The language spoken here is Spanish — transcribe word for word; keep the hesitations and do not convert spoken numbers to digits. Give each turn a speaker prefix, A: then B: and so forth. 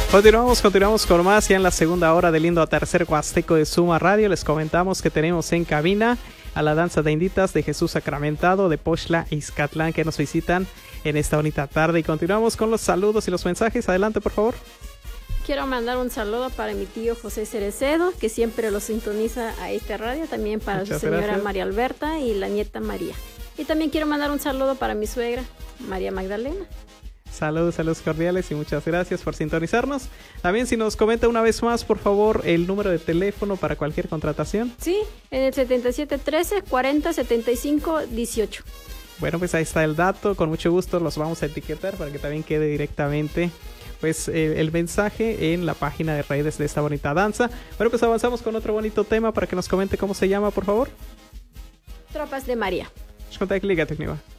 A: Continuamos, continuamos con más ya en la segunda hora del lindo tercer Huasteco de Suma Radio. Les comentamos que tenemos en cabina a la danza de inditas de Jesús Sacramentado de Poxtla, Ixcatlán, que nos visitan en esta bonita tarde. Y continuamos con los saludos y los mensajes. Adelante, por favor.
B: Quiero mandar un saludo para mi tío José Cerecedo, que siempre lo sintoniza a esta radio, también para Muchas su señora gracias. María Alberta y la nieta María. Y también quiero mandar un saludo para mi suegra, María Magdalena.
A: Saludos, saludos cordiales y muchas gracias por sintonizarnos. También si nos comenta una vez más, por favor, el número de teléfono para cualquier contratación.
B: Sí, en el setenta y siete trece cuarenta setenta y cinco dieciocho.
A: Bueno, pues ahí está el dato, con mucho gusto los vamos a etiquetar para que también quede directamente pues eh, el mensaje en la página de redes de esta bonita danza. Bueno, pues avanzamos con otro bonito tema para que nos comente cómo se llama, por favor.
B: Tropas de María.
A: Contact liga,